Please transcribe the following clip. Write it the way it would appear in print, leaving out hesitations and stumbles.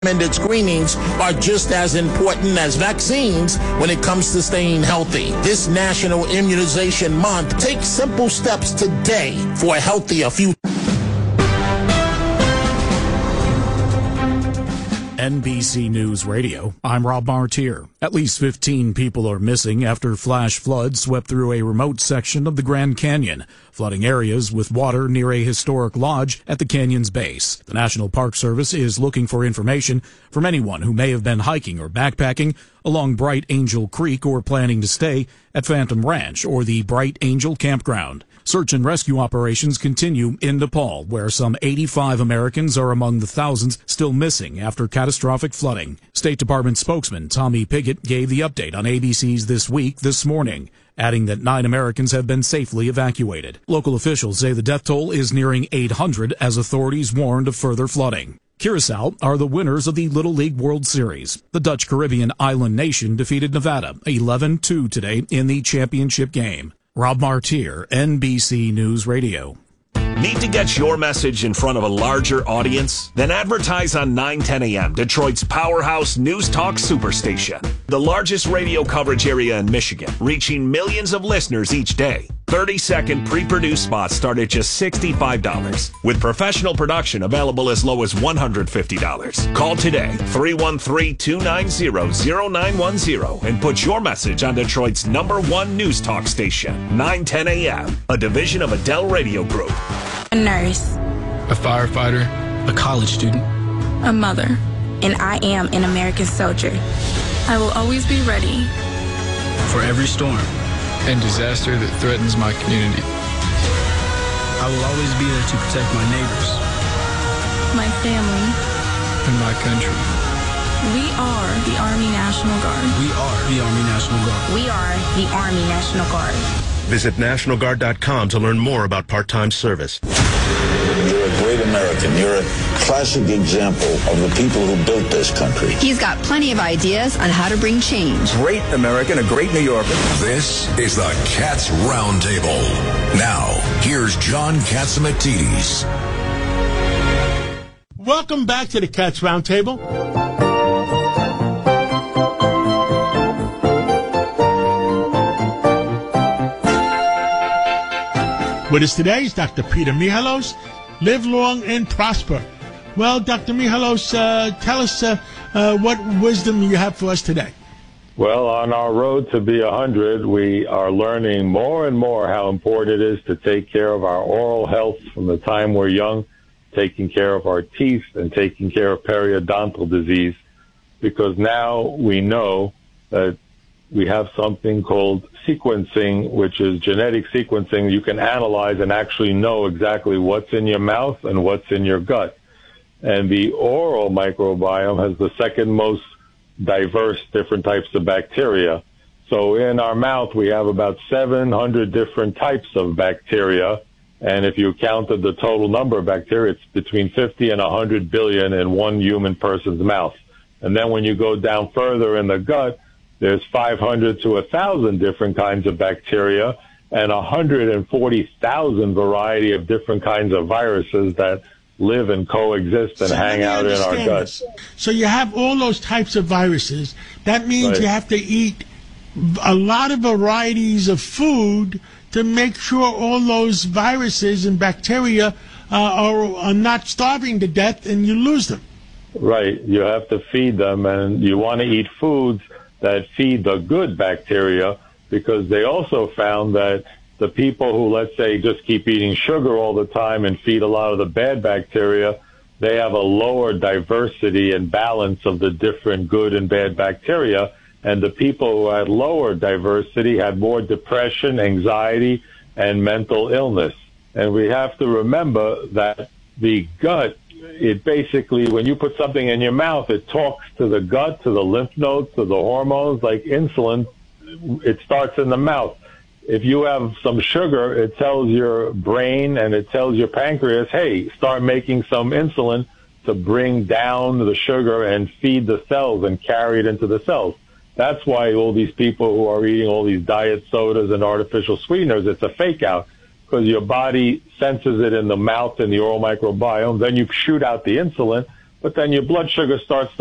Recommended screenings are just as important as vaccines when it comes to staying healthy. This National Immunization Month, take simple steps today for a healthier future. NBC News Radio, I'm Rob Martier. At least 15 people are missing after flash floods swept through a remote section of the Grand Canyon, flooding areas with water near a historic lodge at the canyon's base. The National Park Service is looking for information from anyone who may have been hiking or backpacking along Bright Angel Creek or planning to stay at Phantom Ranch or the Bright Angel Campground. Search and rescue operations continue in Nepal, where some 85 Americans are among the thousands still missing after catastrophic flooding. State Department spokesman Tommy Pigott gave the update on ABC's This Week this morning, adding that 9 Americans have been safely evacuated. Local officials say the death toll is nearing 800 as authorities warned of further flooding. Curacao are the winners of the Little League World Series. The Dutch Caribbean island nation defeated Nevada 11-2 today in the championship game. Rob Martier, NBC News Radio. Need to get your message in front of a larger audience? Then advertise on 910 AM, Detroit's powerhouse news talk superstation. The largest radio coverage area in Michigan, reaching millions of listeners each day. 30-second pre-produced spots start at just $65, with professional production available as low as $150. Call today, 313-290-0910, and put your message on Detroit's #1 news talk station, 910 AM, a division of Adele Radio Group. A nurse. A firefighter. A college student. A mother. And I am an American soldier. I will always be ready. For every storm and disaster that threatens my community. I will always be there to protect my neighbors. My family. And my country. We are the Army National Guard. We are the Army National Guard. We are the Army National Guard. Visit NationalGuard.com to learn more about part-time service. You're a great American. You're a classic example of the people who built this country. He's got plenty of ideas on how to bring change. Great American, a great New Yorker. This is the Cats Roundtable. Now, here's John Catsimatidis. Welcome back to the Cats Roundtable. With us today is Dr. Peter Michalos. Live long and prosper. Well, Dr. Michalos, tell us what wisdom you have for us today. Well, on our road to be 100, we are learning more and more how important it is to take care of our oral health from the time we're young, taking care of our teeth and taking care of periodontal disease, because now we know that we have something called sequencing, which is genetic sequencing. You can analyze and actually know exactly what's in your mouth and what's in your gut. And the oral microbiome has the second most diverse different types of bacteria. So in our mouth, we have about 700 different types of bacteria. And if you counted the total number of bacteria, it's between 50 and 100 billion in one human person's mouth. And then when you go down further in the gut, there's 500 to 1,000 different kinds of bacteria and 140,000 variety of different kinds of viruses that live and coexist and hang out in our gut. So you have all those types of viruses. That means you have to eat a lot of varieties of food to make sure all those viruses and bacteria are not starving to death and you lose them. Right. You have to feed them, and you want to eat foods that feed the good bacteria, because they also found that the people who, let's say, just keep eating sugar all the time and feed a lot of the bad bacteria, they have a lower diversity and balance of the different good and bad bacteria. And the people who had lower diversity had more depression, anxiety, and mental illness. And we have to remember that the gut, it basically, when you put something in your mouth, it talks to the gut, to the lymph nodes, to the hormones, like insulin. It starts in the mouth. If you have some sugar, it tells your brain and it tells your pancreas, hey, start making some insulin to bring down the sugar and feed the cells and carry it into the cells. That's why all these people who are eating all these diet sodas and artificial sweeteners, it's a fake out, because your body senses it in the mouth and the oral microbiome. Then you shoot out the insulin. but then your blood sugar starts